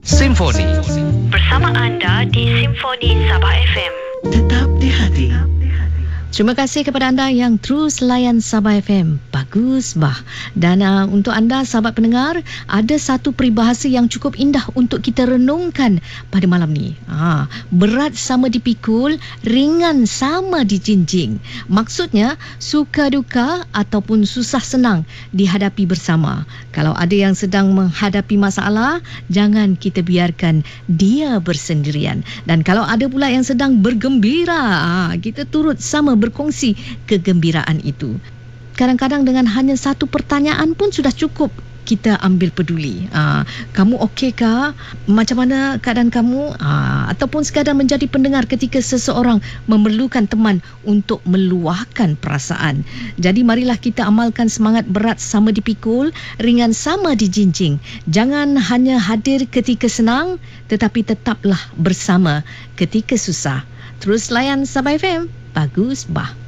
Simfoni. Bersama anda di Simfoni Sabah FM. Tetap di hati. Terima kasih kepada anda yang terus layan Sabah FM. Bagus, bah. Dan untuk anda, sahabat pendengar, ada satu peribahasa yang cukup indah untuk kita renungkan pada malam ni. Berat sama dipikul, ringan sama dijinjing. Maksudnya, suka duka ataupun susah senang dihadapi bersama. Kalau ada yang sedang menghadapi masalah, jangan kita biarkan dia bersendirian. Dan kalau ada pula yang sedang bergembira, kita turut sama berkongsi kegembiraan itu. Kadang-kadang dengan hanya satu pertanyaan pun sudah cukup kita ambil peduli. Kamu okey-kah? Macam mana keadaan kamu? Ataupun sekadar menjadi pendengar ketika seseorang memerlukan teman untuk meluahkan perasaan. Jadi marilah kita amalkan semangat berat sama dipikul, ringan sama dijinjing. Jangan hanya hadir ketika senang, tetapi tetaplah bersama ketika susah. Terus layan Sabah FM. Bagus, bah.